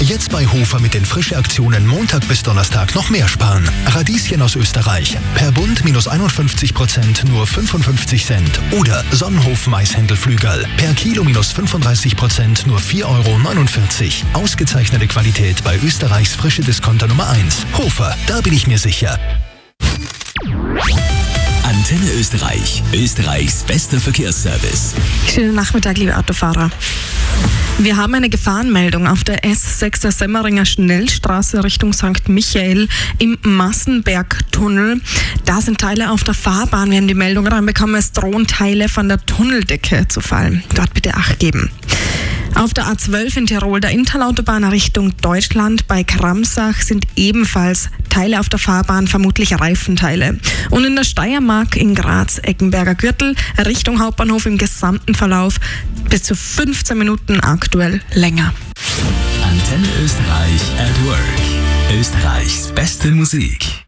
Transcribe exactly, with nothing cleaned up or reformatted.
Jetzt bei Hofer mit den Frische-Aktionen Montag bis Donnerstag noch mehr sparen. Radieschen aus Österreich. Per Bund minus einundfünfzig Prozent nur fünfundfünfzig Cent. Oder Sonnenhof Maishändelflügel. Per Kilo minus fünfunddreißig Prozent nur vier Euro neunundvierzig. Ausgezeichnete Qualität bei Österreichs frische Discounter Nummer eins. Hofer, da bin ich mir sicher. Antenne Österreich, Österreichs bester Verkehrsservice. Schönen Nachmittag, liebe Autofahrer. Wir haben eine Gefahrenmeldung auf der S sechs der Semmeringer Schnellstraße Richtung Sankt Michael im Massenbergtunnel. Da sind Teile auf der Fahrbahn. Wir haben die Meldung reinbekommen, es drohen Teile von der Tunneldecke zu fallen. Dort bitte Acht geben. Auf der A zwölf in Tirol, der Inntal-Autobahn Richtung Deutschland bei Kramsach sind ebenfalls Teile auf der Fahrbahn, vermutlich Reifenteile. Und in der Steiermark in Graz, Eckenberger Gürtel, Richtung Hauptbahnhof im gesamten Verlauf bis zu fünfzehn Minuten aktuell länger. Antenne Österreich at Work. Österreichs beste Musik.